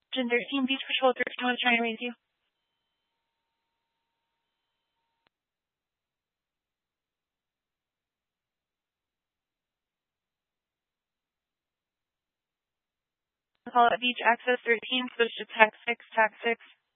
Gender Team Beach Patrol 13 was trying to raise you. Call it Beach Access 13, switch to TAC 6, TAC 6.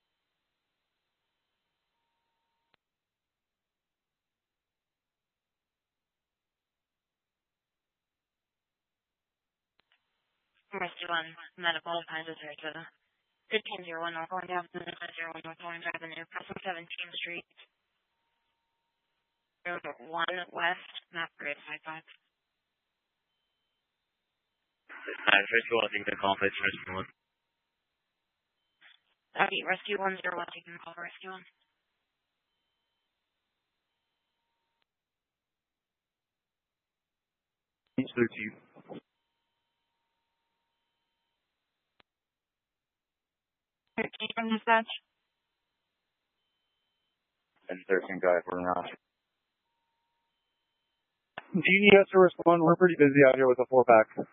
Rescue 1, medical, advisor to 1501 North Orange Avenue, 01 North Orange Avenue, crossing 17th Street. Room 1 West, map grade 55. Rescue 1, you can call place Rescue 1. Rescue 101, you can call Rescue 1. Beach 13. 13 from dispatch. And 13 guy for now. Do you need us to respond? We're pretty busy out here with a 4-pack.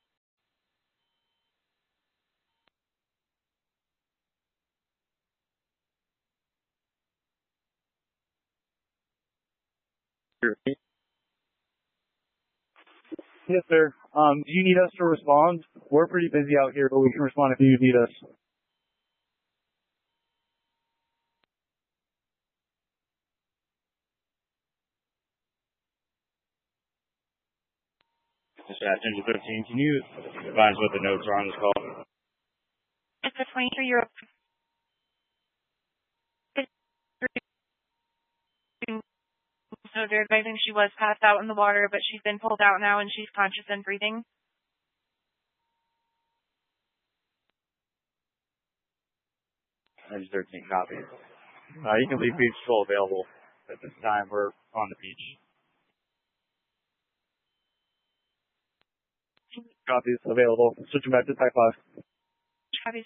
Yes, sir. Do you need us to respond? We're pretty busy out here, but we can respond if you need us. Engine 13, can you advise what the notes are on this call? It's a 23-year-old. So they're advising she was passed out in the water, but she's been pulled out now and she's conscious and breathing. Engine 13, copy. You can leave beach patrol available at this time. We're on the beach. Copies available. Switching back to Type 5. Copies.